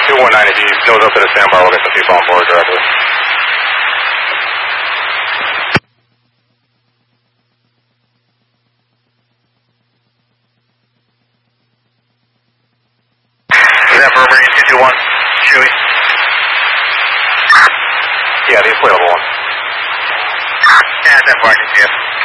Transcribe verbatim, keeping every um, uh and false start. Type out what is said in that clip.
two one nine, if he knows up to the standby, we'll get the people on board directly. Is that for emergency two one? Chewy? Yeah, the inflatable one. Yeah, that's what I can see it.